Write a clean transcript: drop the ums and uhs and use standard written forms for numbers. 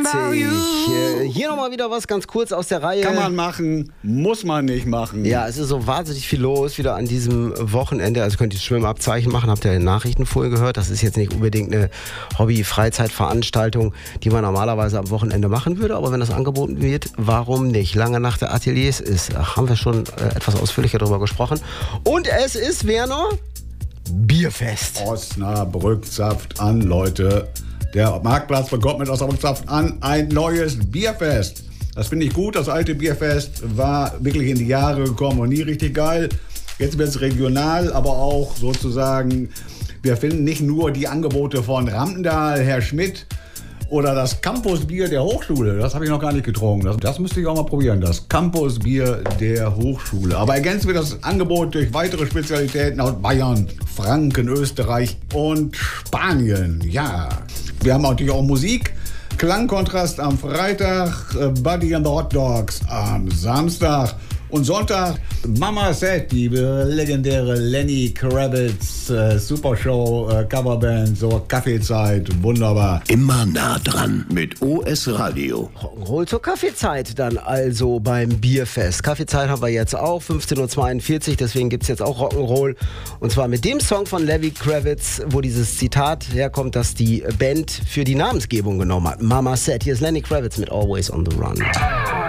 Hier nochmal wieder was ganz kurz aus der Reihe. Kann man machen, muss man nicht machen. Ja, es ist so wahnsinnig viel los wieder an diesem Wochenende. Also könnt ihr Schwimmabzeichen machen, habt ihr in den Nachrichten vorher gehört. Das ist jetzt nicht unbedingt eine Hobby-Freizeitveranstaltung, die man normalerweise am Wochenende machen würde. Aber wenn das angeboten wird, warum nicht? Lange Nacht der Ateliers ist, haben wir schon etwas ausführlicher darüber gesprochen. Und es ist, Werner, Bierfest. Osnabrück zapft an, Leute. Der Marktplatz bekommt mit Osnabrück zapft an ein neues Bierfest. Das finde ich gut. Das alte Bierfest war wirklich in die Jahre gekommen und nie richtig geil. Jetzt wird es regional, aber auch sozusagen, wir finden nicht nur die Angebote von Rampendahl, Herr Schmidt oder das Campusbier der Hochschule. Das habe ich noch gar nicht getrunken. Das müsste ich auch mal probieren, das Campusbier der Hochschule. Aber ergänzt wird das Angebot durch weitere Spezialitäten aus Bayern, Franken, Österreich und Spanien. Ja, wir haben natürlich auch Musik. Klangkontrast am Freitag, Buddy and the Hot Dogs am Samstag und Sonntag Mama Set, die legendäre Lenny Kravitz Supershow Coverband, so Kaffeezeit, wunderbar. Immer nah dran mit OS Radio. Rock'n'Roll zur Kaffeezeit dann also beim Bierfest. Kaffeezeit haben wir jetzt auch, 15.42 Uhr, deswegen gibt es jetzt auch Rock'n'Roll. Und zwar mit dem Song von Lenny Kravitz, wo dieses Zitat herkommt, das die Band für die Namensgebung genommen hat. Mama Said, hier ist Lenny Kravitz mit Always on the Run.